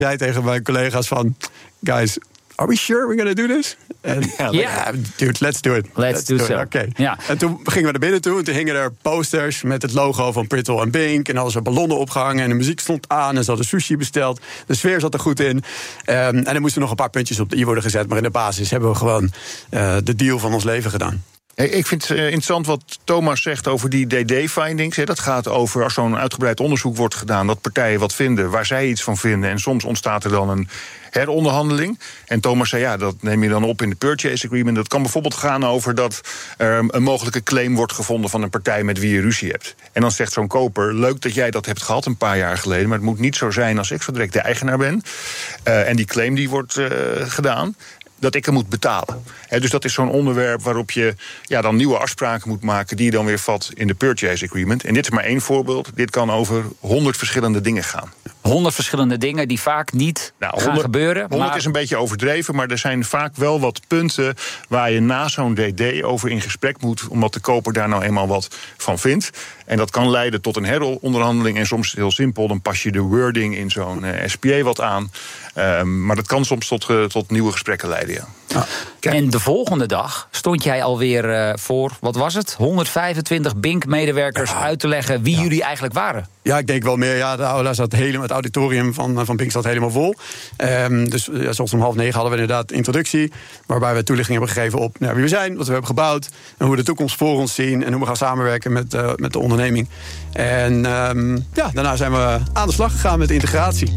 zei tegen mijn collega's van... Guys, are we sure we're gonna do this? En dude, let's do it. Let's do so. Okay. Ja. En toen gingen we naar binnen toe. En toen hingen er posters met het logo van Prittle en Bink. En hadden ze ballonnen opgehangen. En de muziek stond aan. En ze hadden sushi besteld. De sfeer zat er goed in. En er moesten nog een paar puntjes op de i worden gezet. Maar in de basis hebben we gewoon de deal van ons leven gedaan. Ik vind het interessant wat Thomas zegt over die DD-findings. Dat gaat over als zo'n uitgebreid onderzoek wordt gedaan... dat partijen wat vinden, waar zij iets van vinden... en soms ontstaat er dan een heronderhandeling. En Thomas zei, dat neem je dan op in de purchase agreement. Dat kan bijvoorbeeld gaan over dat er een mogelijke claim wordt gevonden... van een partij met wie je ruzie hebt. En dan zegt zo'n koper, leuk dat jij dat hebt gehad een paar jaar geleden... maar het moet niet zo zijn als ik zo direct de eigenaar ben. En die claim die wordt gedaan... dat ik hem moet betalen. Dus dat is zo'n onderwerp waarop je dan nieuwe afspraken moet maken... die je dan weer vat in de purchase agreement. En dit is maar één voorbeeld. Dit kan over 100 verschillende dingen gaan. 100 verschillende dingen die vaak niet gaan gebeuren. 100 is een beetje overdreven, maar er zijn vaak wel wat punten... waar je na zo'n DD over in gesprek moet... omdat de koper daar nou eenmaal wat van vindt. En dat kan leiden tot een heronderhandeling. En soms heel simpel, dan pas je de wording in zo'n SPA wat aan. Maar dat kan soms tot nieuwe gesprekken leiden, En de volgende dag stond jij alweer voor, wat was het? 125 Bink-medewerkers uit te leggen wie jullie eigenlijk waren. Ja, ik denk wel meer. De aula zat helemaal, het auditorium van Bink zat helemaal vol. Dus zoals om 8:30 hadden we inderdaad introductie... waarbij we toelichting hebben gegeven op wie we zijn, wat we hebben gebouwd... en hoe we de toekomst voor ons zien en hoe we gaan samenwerken met de onderneming. En daarna zijn we aan de slag gegaan met de integratie.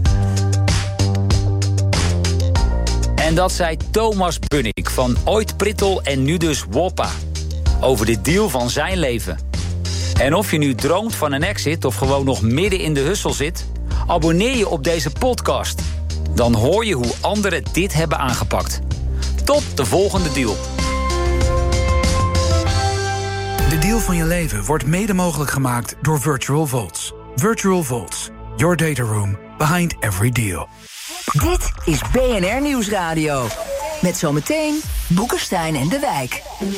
En dat zei Thomas Bunnik van ooit Prittle en nu dus Whoppa. Over de deal van zijn leven. En of je nu droomt van een exit of gewoon nog midden in de hustle zit... abonneer je op deze podcast. Dan hoor je hoe anderen dit hebben aangepakt. Tot de volgende deal. De deal van je leven wordt mede mogelijk gemaakt door Virtual Vaults. Virtual Vaults, your data room behind every deal. Dit is BNR Nieuwsradio. Met zometeen Boekenstein en de Wijk.